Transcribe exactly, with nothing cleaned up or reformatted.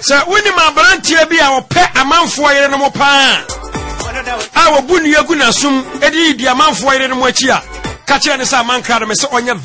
sɛ woni ma brantie bi a wɔpɛ amanfo yere no mo paa a wɔbu nu yagu na sum edi di amanfo yere no mo akyi a ka kyerɛ ne sɛ amankra no me sɛ ɔnyɛ